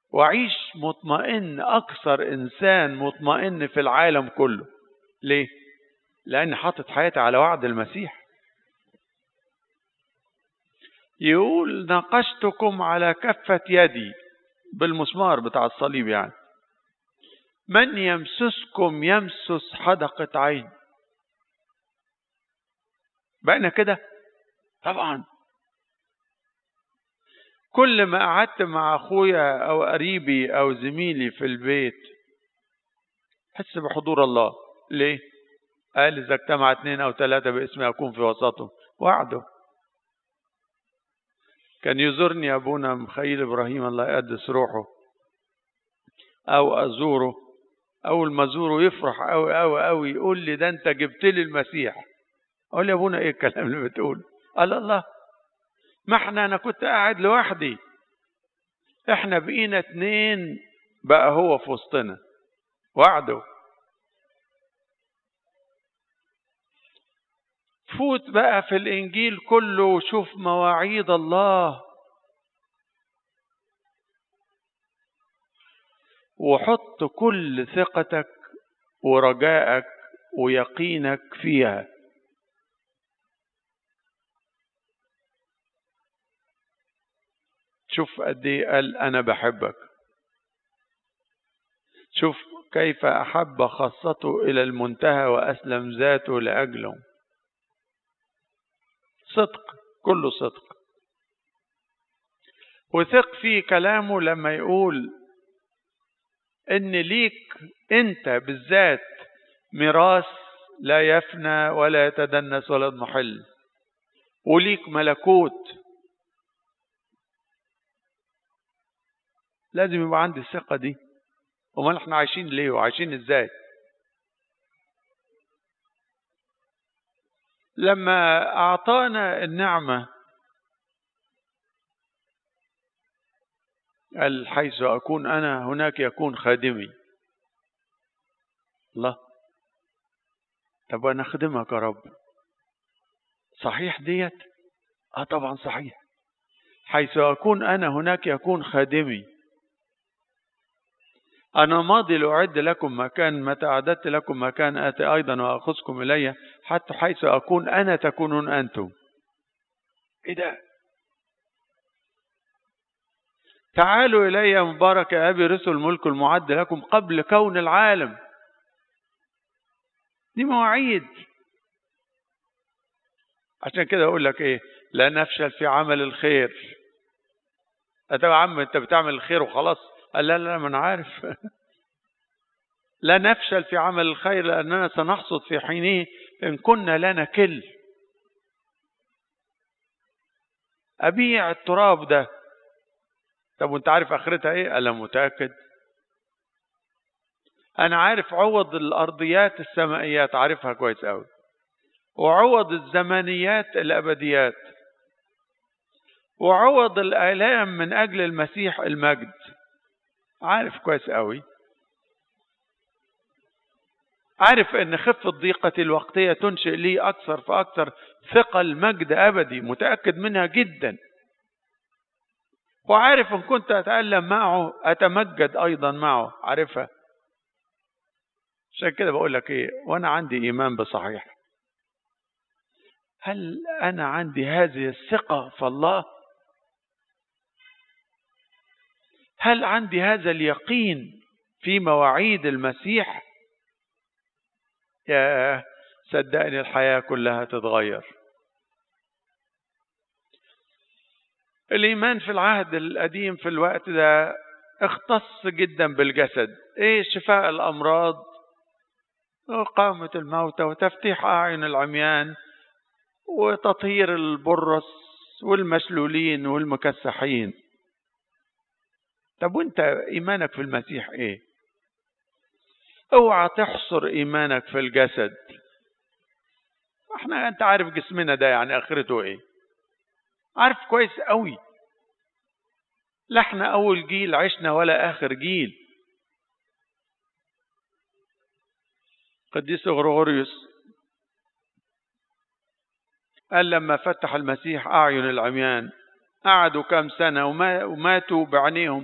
وأعيش مطمئن، أكثر إنسان مطمئن في العالم كله. ليه؟ لأن حاطط حياتي على وعد المسيح. يقول ناقشتكم على كفة يدي، بالمسمار بتاع الصليب يعني، من يمسسكم يمسس حدقة عين. بقنا كده طبعا. كل ما قعدت مع أخويا أو قريبي أو زميلي في البيت حس بحضور الله. ليه؟ قال إذا اجتمع 2 أو 3 باسمي أكون في وسطهم. وعده. كان يزورني أبونا مخيل إبراهيم الله يقدس روحه، أو أزوره، أول ما أزوره يفرح أوي أوي أوي، يقول لي ده أنت جبت لي المسيح. أقول لي يا أبونا إيه الكلام اللي بتقول؟ قال الله، ما احنا أنا كنت قاعد لوحدي، احنا بقينا 2 بقى هو في وسطنا. وعده. فوت بقى في الإنجيل كله وشوف مواعيد الله، وحط كل ثقتك ورجائك ويقينك فيها. شوف قد ايه قال أنا بحبك. شوف كيف أحب خاصته إلى المنتهى وأسلم ذاته لأجله. صدق، كله صدق. وثق في كلامه لما يقول إن ليك أنت بالذات ميراث لا يفنى ولا يتدنس ولا يضمحل، وليك ملكوت. لازم يبقى عندي الثقة دي. وما احنا عايشين ليه وعايشين ازاي؟ لما أعطانا النعمة قال حيث أكون أنا هناك يكون خادمي. الله، طب أنا أخدمك يا رب، صحيح ديت؟ طبعا صحيح. حيث أكون أنا هناك يكون خادمي. أنا ماضي لأعد لكم مكان، متى أعددت لكم مكان آتي أيضا وأخذكم إلي، حتى حيث أكون أنا تكونون أنتم. إيه ده؟ تعالوا إلي مبارك أبي رسل الملك المعد لكم قبل كون العالم. دي مواعيد. عشان كده أقول لك إيه، لا نفشل في عمل الخير. يا عم أنت بتعمل الخير وخلاص. قال لا لا، ما أنا عارف. لا نفشل في عمل الخير لأننا سنحصد في حينه إن كنا لا نكل. أبيع التراب ده. طب وانت عارف آخرتها إيه؟ قال متأكد. أنا عارف عوض الأرضيات السمائيات، عارفها كويس أوي، وعوض الزمانيات الأبديات، وعوض الآلام من أجل المسيح المجد، عارف كويس أوي. عارف أن خفة ضيقة الوقتية تنشئ لي أكثر فأكثر ثقل مجد أبدي، متأكد منها جدا. وعارف أن كنت أتألم معه أتمجد أيضا معه، عارفها. عشان كده بقول لك إيه، وأنا عندي إيمان بصحيح. هل أنا عندي هذه الثقة في الله؟ هل عندي هذا اليقين في مواعيد المسيح؟ يا صدقني الحياة كلها تتغير. الإيمان في العهد القديم في الوقت ده اختص جدا بالجسد. ايه؟ شفاء الأمراض وإقامة الموتى وتفتيح أعين العميان وتطهير البرص والمشلولين والمكسحين. طب وانت إيمانك في المسيح ايه؟ اوعى تحصر إيمانك في الجسد. انت عارف جسمنا ده يعني آخرته ايه، عارف كويس قوي. لا احنا أول جيل عشنا ولا آخر جيل. قديس غرغوريوس قال لما فتح المسيح أعين العميان قعدوا كم سنة وماتوا بعينيهم